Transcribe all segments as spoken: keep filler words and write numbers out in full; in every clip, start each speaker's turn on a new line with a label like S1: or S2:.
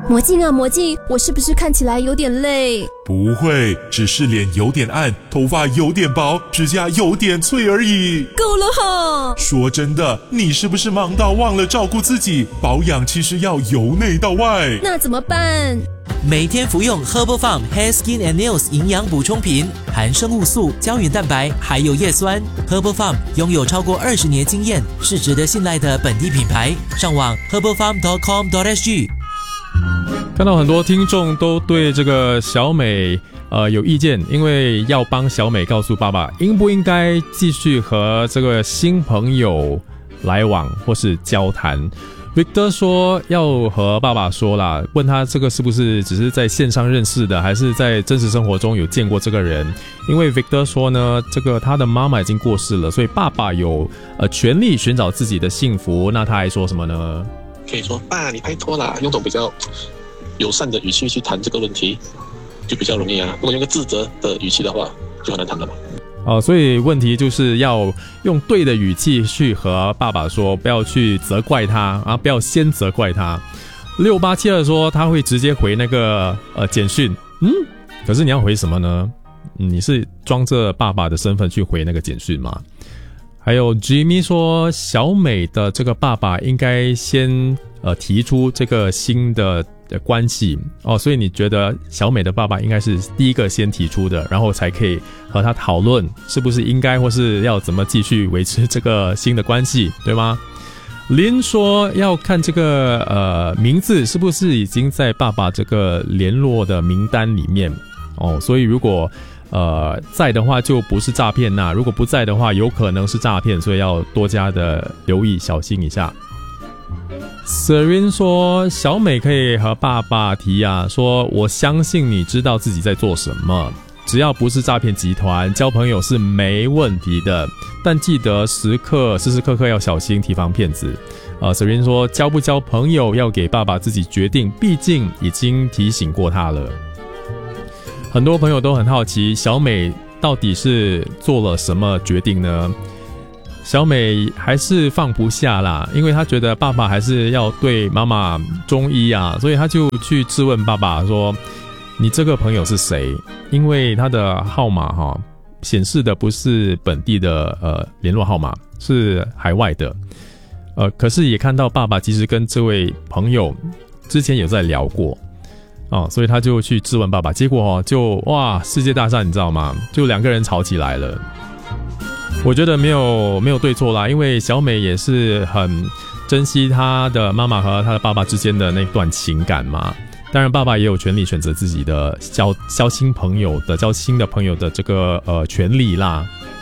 S1: 魔镜啊魔镜，我是不是看起来有点累？
S2: 不会，只是脸有点暗，头发有点薄，指甲有点脆而已。
S1: 够了哈！
S2: 说真的，你是不是忙到忘了照顾自己？保养其实要由内到外。
S1: 那怎么办？
S3: 每天服用 Herbal Farm Hair Skin and Nails 营养补充品，含生物素、胶原蛋白，还有叶酸。Herbal Farm 拥有超过二十年经验，是值得信赖的本地品牌。上网 herbal farm dot com dot s g。
S4: 看到很多听众都对这个小美呃有意见，因为要帮小美告诉爸爸应不应该继续和这个新朋友来往或是交谈。Victor 说要和爸爸说啦，问他这个是不是只是在线上认识的，还是在真实生活中有见过这个人。因为 Victor 说呢，这个他的妈妈已经过世了，所以爸爸有呃权利寻找自己的幸福。那他还说什么呢？
S5: 可以说爸你拜托啦，用种比较友善的语气去谈这个问题就比较容易啊，如果用个自责的语气的话就很难谈了嘛。
S4: 哦，所以问题就是要用对的语气去和爸爸说，不要去责怪他啊，不要先责怪他。六八七二说他会直接回那个呃简讯，嗯，可是你要回什么呢？嗯、你是装着爸爸的身份去回那个简讯吗？还有 Jimmy 说小美的这个爸爸应该先呃提出这个新的的关系哦，所以你觉得小美的爸爸应该是第一个先提出的，然后才可以和他讨论是不是应该或是要怎么继续维持这个新的关系，对吗？林说要看这个呃名字是不是已经在爸爸这个联络的名单里面哦，所以如果呃在的话就不是诈骗呐，如果不在的话有可能是诈骗，所以要多加的留意小心一下。Serene 说小美可以和爸爸提啊，说我相信你知道自己在做什么，只要不是诈骗集团，交朋友是没问题的，但记得时刻时时刻刻要小心提防骗子。呃 Serene 说交不交朋友要给爸爸自己决定，毕竟已经提醒过他了。很多朋友都很好奇小美到底是做了什么决定呢？小美还是放不下啦，因为她觉得爸爸还是要对妈妈忠一啊，所以她就去质问爸爸说你这个朋友是谁？因为他的号码哈显示的不是本地的呃联络号码，是海外的。呃，可是也看到爸爸其实跟这位朋友之前有在聊过哦，所以他就去质问爸爸，结果哦就哇世界大战你知道吗？就两个人吵起来了。我觉得没有没有对错啦，因为小美也是很珍惜她的妈妈和她的爸爸之间的那段情感嘛。当然，爸爸也有权利选择自己的交交新朋友的交新的朋友的这个呃权利啦。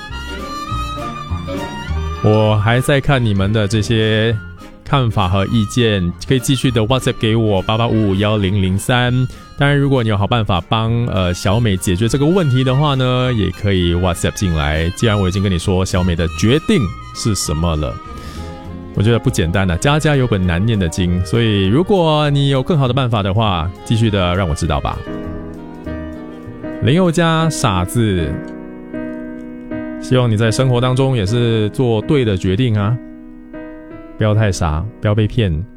S4: 我还在看你们的这些看法和意见，可以继续的 WhatsApp 给我八八五五一零零三。当然，如果你有好办法帮呃小美解决这个问题的话呢，也可以 WhatsApp 进来。既然我已经跟你说小美的决定是什么了，我觉得不简单啊，家家有本难念的经。所以如果你有更好的办法的话，继续的让我知道吧。林宥嘉傻子，希望你在生活当中也是做对的决定啊，不要太傻，不要被骗。